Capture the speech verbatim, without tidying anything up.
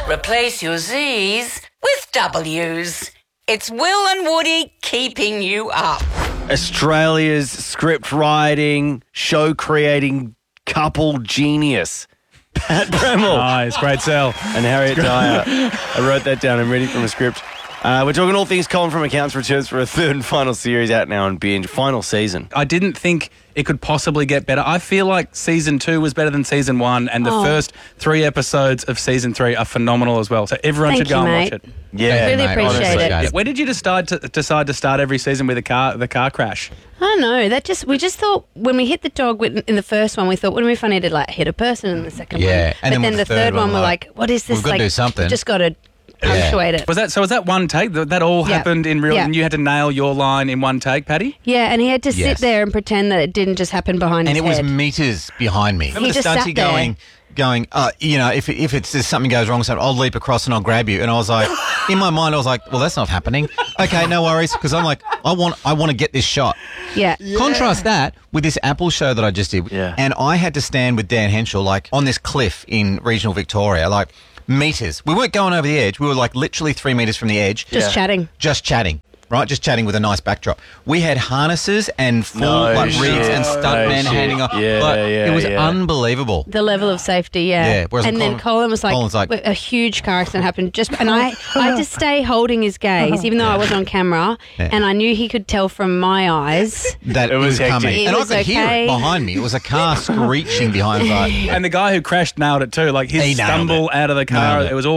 Replace your Z's with W's. It's Will and Woody keeping you up. Australia's script writing, show creating couple genius, Pat Bremmel. Nice, great sell. And Harriet Dyer. I wrote that down. I'm reading from a script. Uh, we're talking all things Colin from Accounts Returns for a third and final series out now on Binge. Final season. I didn't think it could possibly get better. I feel like season two was better than season one, and the Oh. first three episodes of season three are phenomenal as well. So everyone Thank should go you, and mate. watch it. Yeah, Really mate, appreciate honestly. it. Yeah. Where did you decide to decide to start every season with a car the car crash? I don't know. That just we just thought when we hit the dog with- in the first one, we thought, wouldn't it be funny to like hit a person in the second Yeah, one? and but then then with the the third, third one, one, we're like, like, what is this? we've gotta like, do something. We've just got to punctuate it. Was that so? Was that one take? That, that all Yeah. happened in real, Yeah. and you had to nail your line in one take, Paddy? Yeah, and he had to sit Yes. there and pretend that it didn't just happen behind And his it was head. meters behind me. Remember He the just stunty sat there. going, going, uh, you know, if if it's if something goes wrong, so I'll leap across and I'll grab you. And I was like, in my mind, I was like, well, that's not happening. Okay, no worries, because I'm like, I want I want to get this shot. yeah. Contrast that with this Apple show that I just did. Yeah. And I had to stand with Dan Henschel, like, on this cliff in regional Victoria, like, meters. We weren't going over the edge. We were, like, literally three meters from the edge. Just Yeah. chatting. Just chatting. Right, just chatting with a nice backdrop. We had harnesses and full No like rigs shit. and stuntmen No hanging shit. off. Yeah, Like, yeah, it was yeah. unbelievable. The level of safety, yeah. Yeah, whereas and then Colin- Colin was like, Colin's like- a huge car accident happened. Just and I, I had to stay holding his gaze, even though I was on camera, Yeah. and I knew he could tell from my eyes. That It it was was hectic. coming, It and was I could hear okay. it behind me. It was a car screeching behind us. And the guy who crashed nailed it too. Like his He nailed stumble it. out of the car, Nailed it. it was all